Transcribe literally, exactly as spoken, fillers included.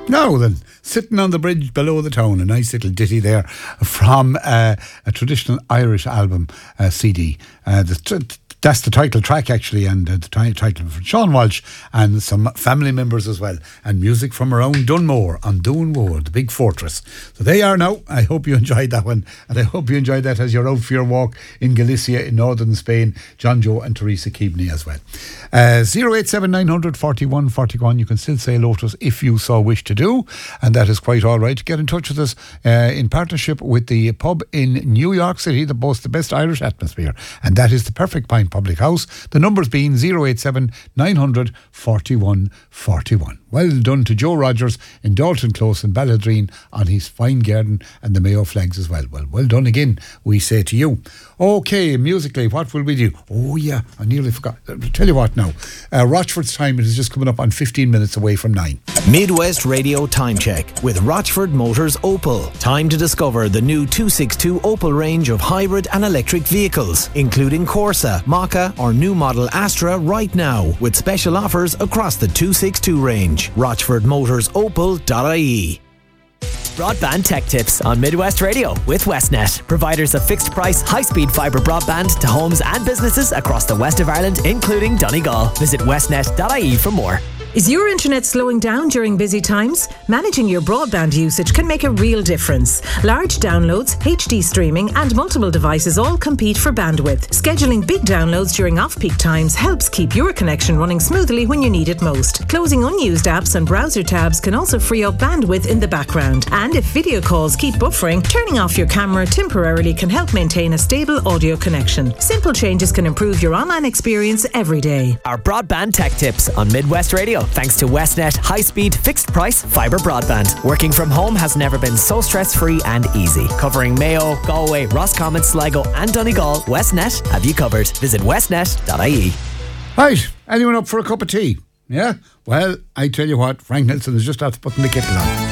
Now then, Sitting on the Bridge Below the Town, a nice little ditty there from uh, a traditional Irish album uh, C D. Uh, the t- That's the title track, actually, and uh, the t- title for Sean Walsh and some family members as well. And music from around Dunmore on Doonmore, the big fortress. So there you are now. I hope you enjoyed that one. And I hope you enjoyed that as you're out for your walk in Galicia, in northern Spain. John Joe and Teresa Keaveney as well. Uh, zero eight seven nine hundred forty-one forty-one. You can still say hello to us if you so wish to do. And that is quite all right. Get in touch with us uh, in partnership with the pub in New York City that boasts the best Irish atmosphere. And that is the Perfect Pint Public House. The numbers being zero eight seven nine hundred forty-one forty-one. Well done to Joe Rogers in Dalton Close in Balladreen on his fine garden and the Mayo flags as well. Well, well done again, we say to you. Okay, musically, what will we do? Oh yeah, I nearly forgot. I'll tell you what now. Uh, Rochford's time is just coming up on fifteen minutes away from nine. Midwest Radio Time Check with Rochford Motors Opel. Time to discover the new two sixty-two Opel range of hybrid and electric vehicles, including Corsa, Mokka or new model Astra right now, with special offers across the two sixty-two range. rochford motors opel dot I E. Broadband Tech Tips on Midwest Radio with Westnet, providers of fixed price, high-speed fibre broadband to homes and businesses across the west of Ireland, including Donegal. Visit westnet dot I E for more. Is your internet slowing down during busy times? Managing your broadband usage can make a real difference. Large downloads, H D streaming and multiple devices all compete for bandwidth. Scheduling big downloads during off-peak times helps keep your connection running smoothly when you need it most. Closing unused apps and browser tabs can also free up bandwidth in the background. And if video calls keep buffering, turning off your camera temporarily can help maintain a stable audio connection. Simple changes can improve your online experience every day. Our Broadband Tech Tips on Midwest Radio, thanks to Westnet high-speed, fixed-price fibre broadband. Working from home has never been so stress-free and easy. Covering Mayo, Galway, Roscommon, Sligo and Donegal, Westnet have you covered. Visit westnet dot I E. Right, anyone up for a cup of tea? Yeah? Well, I tell you what, Frank Nelson is just after putting the kettle on.